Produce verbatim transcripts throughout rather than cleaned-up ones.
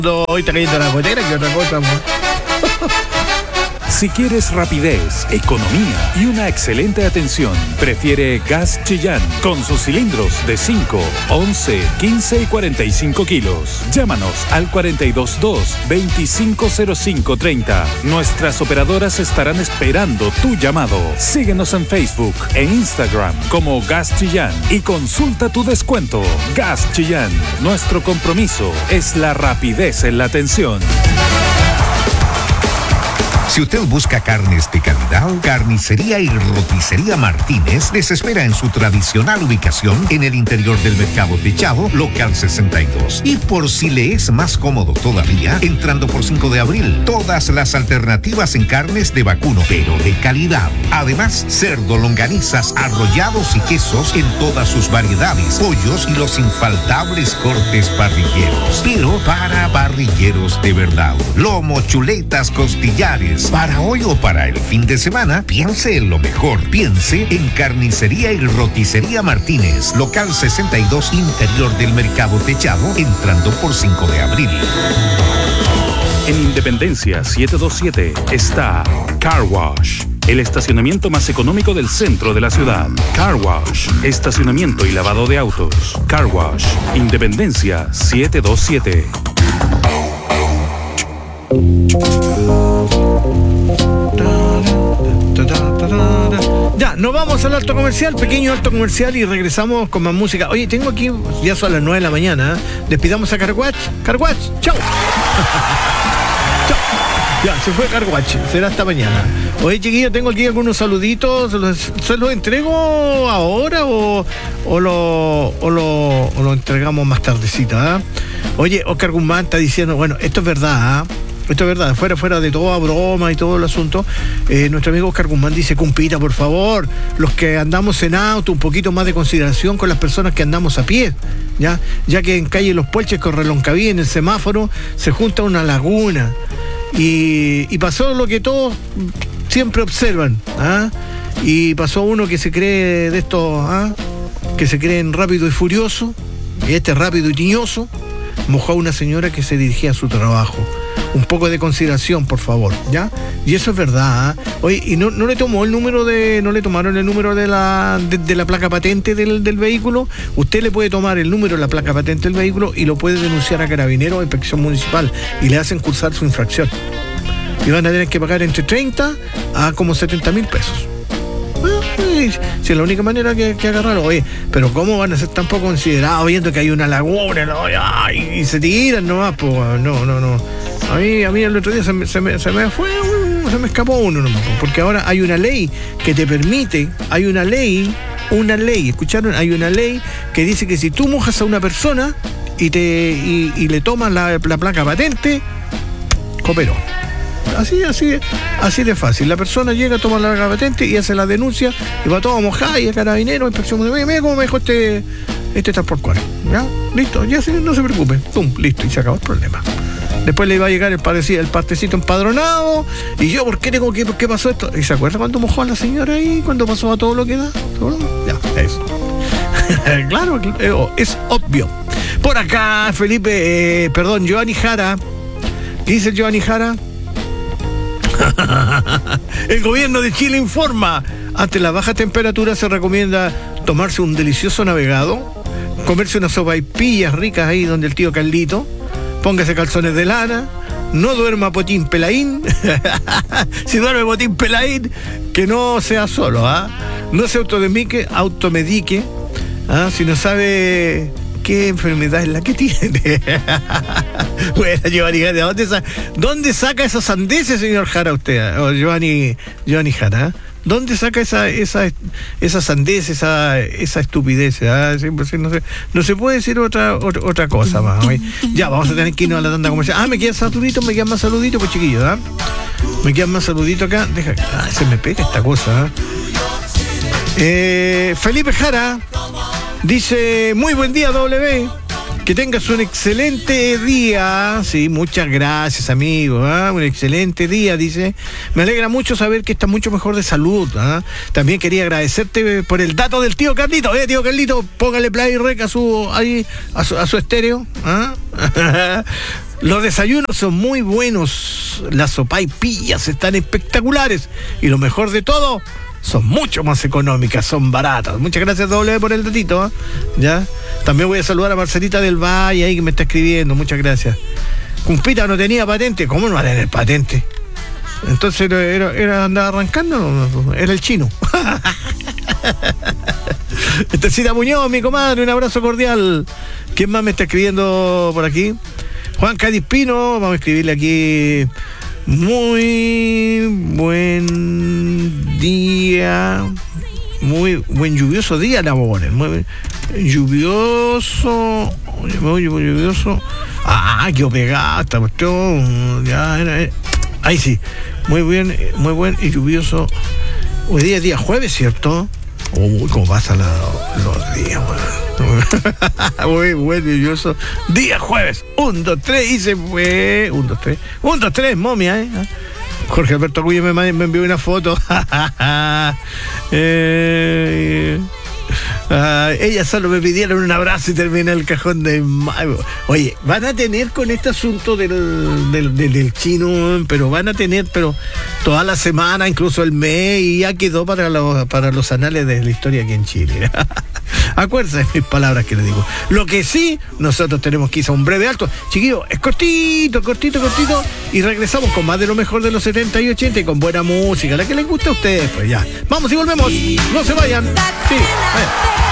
Hoy está cayendo la gotera, que otra cosa, amor. Si quieres rapidez, economía y una excelente atención, prefiere Gas Chillán con sus cilindros de cinco, once, quince y cuarenta y cinco kilos. Llámanos al cuatro dos dos, veinticinco cero cinco treinta. Nuestras operadoras estarán esperando tu llamado. Síguenos en Facebook e Instagram como Gas Chillán y consulta tu descuento. Gas Chillán, nuestro compromiso es la rapidez en la atención. Si usted busca carnes de calidad, Carnicería y Roticería Martínez les espera en su tradicional ubicación en el interior del Mercado Techado, local sesenta y dos. Y por si le es más cómodo todavía, entrando por cinco de abril, todas las alternativas en carnes de vacuno, pero de calidad. Además, cerdo, longanizas, arrollados y quesos en todas sus variedades, pollos y los infaltables cortes parrilleros. Pero para parrilleros de verdad. Lomo, chuletas, costillares. Para hoy o para el fin de semana, piense en lo mejor. Piense en Carnicería y Roticería Martínez, local sesenta y dos, interior del Mercado Techado, entrando por cinco de abril. En Independencia setecientos veintisiete está Car Wash, el estacionamiento más económico del centro de la ciudad. Car Wash, estacionamiento y lavado de autos. Car Wash, Independencia setecientos veintisiete. Ya, nos vamos al alto comercial, pequeño alto comercial, y regresamos con más música. Oye, tengo aquí, ya son las nueve de la mañana, ¿eh? Despidamos a Carwatch. Carwatch, chao. Chao. Ya, se fue Carwatch, será hasta mañana. Oye, chiquillos, tengo aquí algunos saluditos. ¿Se los entrego ahora o, o, lo, o, lo, o lo entregamos más tardecita? ¿eh? Oye, Oscar Guzmán está diciendo, bueno, esto es verdad, ¿eh? Esto es verdad, fuera, fuera de toda broma y todo el asunto, eh, nuestro amigo Oscar Guzmán dice, cumpita, por favor, los que andamos en auto, un poquito más de consideración con las personas que andamos a pie, ya, ya que en calle Los Puelches con Reloncaví, en el semáforo, se junta una laguna, y, y pasó lo que todos siempre observan, ¿ah? Y pasó uno que se cree de estos, ¿ah? que se creen rápido y furioso, y este rápido y tiñoso, mojó a una señora que se dirigía a su trabajo. Un poco de consideración, por favor, ¿ya? Y eso es verdad, ¿eh? Oye, ¿y no, no le tomó el número de, no le tomaron el número de la, de, de la placa patente del, del vehículo? Usted le puede tomar el número de la placa patente del vehículo y lo puede denunciar a Carabineros o Inspección Municipal y le hacen cursar su infracción. Y van a tener que pagar entre treinta a como setenta mil pesos. Si es la única manera que, que agarrarlo. Oye, pero ¿cómo van a ser tan poco considerados viendo que hay una laguna, ¿no? Ay, y se tiran nomás? Pues, no, no, no. A mí, a mí el otro día se me, se me, se me fue, se me escapó uno nomás, porque ahora hay una ley que te permite, hay una ley, una ley, ¿escucharon? Hay una ley que dice que si tú mojas a una persona y te y, y le tomas la, la placa patente, cooperó. Así, así, así de fácil. La persona llega, toma la placa patente y hace la denuncia y va todo mojada y a Carabineros, Inspección Municipal, mira cómo me dejó este, este transporte, ¿ya? Listo, ya se, no se preocupen, pum, listo, y se acabó el problema. Después le iba a llegar el, el partecito empadronado. Y yo, ¿por qué tengo que, por qué pasó esto? ¿Y se acuerda cuando mojó a la señora ahí? Cuando pasó a todo lo que da. ¿Todo? Ya, eso. Claro, es obvio. Por acá, Felipe, eh, perdón, Giovanni Jara. ¿Qué dice Giovanni Jara? El gobierno de Chile informa. Ante la baja temperatura se recomienda tomarse un delicioso navegado, comerse unas sopaipillas ricas ahí donde el tío Carlito. Póngase calzones de lana, no duerma potín peladín. Si duerme potín peladín, que no sea solo, ¿ah? No se automedique, automedique, ¿ah? Si no sabe qué enfermedad es la que tiene. Bueno, Giovanni Jara, ¿dónde, sa- ¿dónde saca esas sandeces, señor Jara, usted? O Giovanni, Giovanni Jara, ¿eh? ¿Dónde saca esa esa esa sandez, esa esa estupidez? ¿Ah? No se, no se puede decir otra otra, otra cosa más. ¿eh? Ya, vamos a tener que irnos a la tanda comercial. Ah, me quedan saluditos, me quedan más saluditos, pues chiquillos, ¿ah? Me quedan más saluditos acá. Deja, ah, se me pega esta cosa. ¿eh? Eh, Felipe Jara dice, muy buen día, W. Que tengas un excelente día. Sí, muchas gracias, amigo. ¿eh? Un excelente día, dice. Me alegra mucho saber que estás mucho mejor de salud. ¿eh? También quería agradecerte por el dato del tío Carlito. Eh, tío Carlito, póngale play rec a su, ahí, a su, a su estéreo. ¿eh? Los desayunos son muy buenos, las sopaipillas están espectaculares y lo mejor de todo, son mucho más económicas, son baratas. Muchas gracias, W, por el datito, ¿eh? ¿Ya? También voy a saludar a Marcelita del Valle ahí que me está escribiendo, muchas gracias. Cumpita no tenía patente, ¿cómo no va a tener patente? Entonces era, era, era andar arrancando, no, era el chino. Tercita Muñoz, mi comadre, un abrazo cordial. ¿Quién más me está escribiendo por aquí? Juan Cadispino, vamos a escribirle aquí. Muy buen día, muy buen lluvioso día, labores, muy lluvioso, muy lluvioso. Ah, quedó pegada esta cuestión. Ya era, era. Ahí sí, muy bien, muy buen y lluvioso. Hoy día es día jueves, ¿cierto? Uy, cómo pasan la, los días, bueno. Muy buen y lluvioso día jueves. Un, dos, tres y se fue. Un, dos, tres. Un, dos, tres, momia, ¿eh? Jorge Alberto Cuyo me, me envió una foto. eh, Uh, ellas solo me pidieron un abrazo y terminé el cajón de mayo. Oye, van a tener con este asunto del, del, del, del chino, pero van a tener, pero toda la semana, incluso el mes, y ya quedó para los, para los anales de la historia aquí en Chile. Acuérdense de mis palabras que les digo. Lo que sí, nosotros tenemos que ir a un breve alto. Chiquillos, es cortito, cortito, cortito, y regresamos con más de lo mejor de los setenta y ochenta y con buena música, la que les gusta a ustedes, pues ya. Vamos y volvemos, no se vayan. Sí, vayan.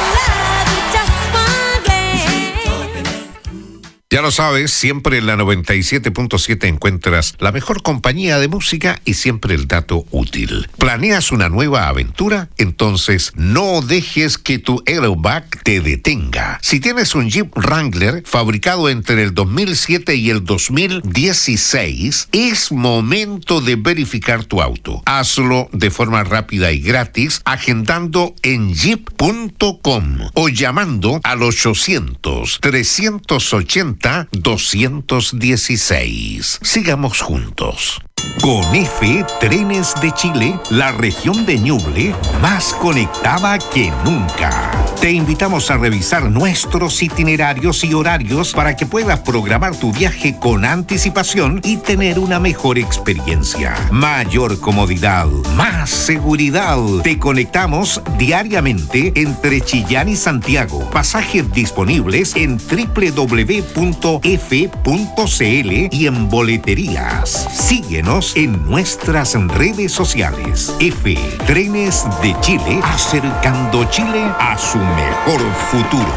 Ya lo sabes, siempre en la noventa y siete punto siete encuentras la mejor compañía de música y siempre el dato útil. ¿Planeas una nueva aventura? Entonces no dejes que tu airbag te detenga. Si tienes un Jeep Wrangler fabricado entre el dos mil siete y el dos mil dieciséis, es momento de verificar tu auto. Hazlo de forma rápida y gratis agendando en jeep punto com o llamando al ochocientos, trescientos ochenta, doscientos dieciséis. Sigamos juntos. Con F, Trenes de Chile, la región de Ñuble más conectada que nunca. Te invitamos a revisar nuestros itinerarios y horarios para que puedas programar tu viaje con anticipación y tener una mejor experiencia. Mayor comodidad, más seguridad. Te conectamos diariamente entre Chillán y Santiago. Pasajes disponibles en doble u doble u doble u punto f punto c l y en boleterías. Síguenos en nuestras redes sociales. F, Trenes de Chile, acercando Chile a su mejor futuro.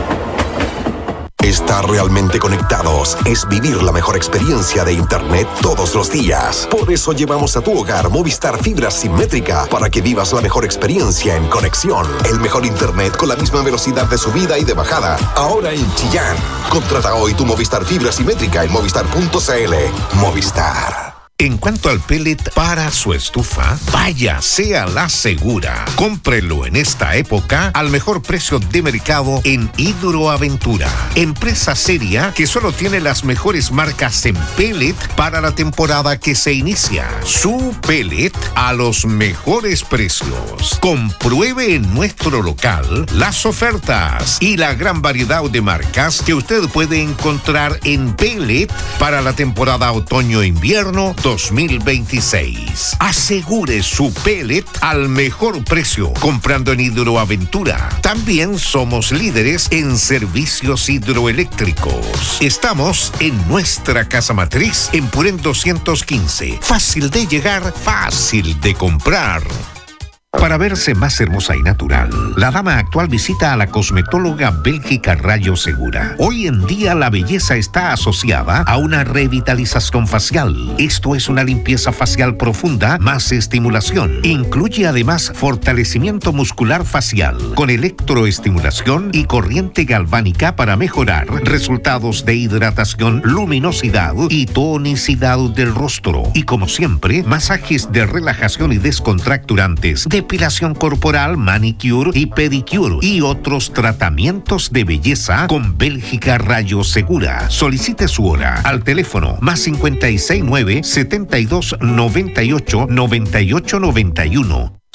Estar realmente conectados es vivir la mejor experiencia de Internet todos los días. Por eso llevamos a tu hogar Movistar Fibra Simétrica para que vivas la mejor experiencia en conexión. El mejor Internet con la misma velocidad de subida y de bajada. Ahora en Chillán. Contrata hoy tu Movistar Fibra Simétrica en movistar punto c l. Movistar. En cuanto al pellet para su estufa, vaya, sea la segura. Cómprelo en esta época al mejor precio de mercado en Hidroaventura. Empresa seria que solo tiene las mejores marcas en pellet para la temporada que se inicia. Su pellet a los mejores precios. Compruebe en nuestro local las ofertas y la gran variedad de marcas que usted puede encontrar en pellet para la temporada otoño-invierno dos mil veintiséis. Asegure su pellet al mejor precio comprando en Hidroaventura. También somos líderes en servicios hidroeléctricos. Estamos en nuestra casa matriz en Purén doscientos quince. Fácil de llegar, fácil de comprar. Para verse más hermosa y natural, la dama actual visita a la cosmetóloga Bélgica Rayo Segura. Hoy en día la belleza está asociada a una revitalización facial. Esto es una limpieza facial profunda más estimulación. Incluye además fortalecimiento muscular facial con electroestimulación y corriente galvánica para mejorar resultados de hidratación, luminosidad y tonicidad del rostro. Y como siempre, masajes de relajación y descontracturantes, depilación corporal, manicure y pedicure y otros tratamientos de belleza con Bélgica Rayo Segura. Solicite su hora al teléfono más cincuenta y seis nueve, setenta y dos, noventa y ocho, noventa y ocho noventa y uno.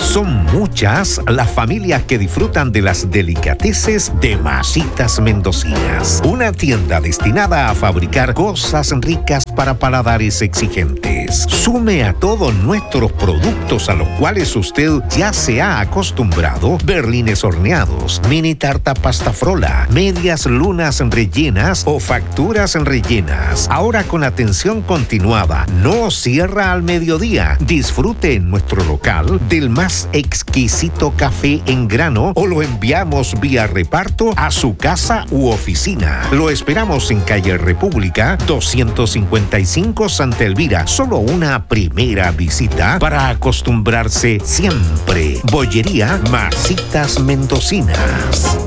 Son muchas las familias que disfrutan de las delicateces de Masitas Mendocinas, una tienda destinada a fabricar cosas ricas para paladares exigentes. Sume a todos nuestros productos a los cuales usted ya se ha acostumbrado: berlines horneados, mini tarta pasta frola, medias lunas rellenas o facturas rellenas. Ahora con atención continuada, no cierra al mediodía. Disfrute en nuestro local del más exquisito café en grano o lo enviamos vía reparto a su casa u oficina. Lo esperamos en calle República doscientos cincuenta y cinco, Santa Elvira. Solo una primera visita para acostumbrarse siempre. Bollería Masitas Mendocinas.